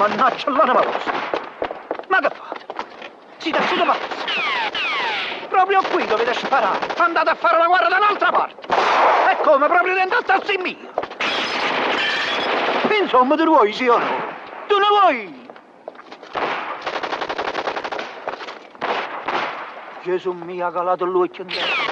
mannaggia l'anima vostra. Ma che fate? Siete tutti pazzi. Proprio qui dovete sparare. Andate a fare la guerra da un'altra parte. E come? Proprio dentro al tassi mio. Insomma, tu ne vuoi, sì o no? Tu ne vuoi? Gesù mio, ha calato l'occhio in terra.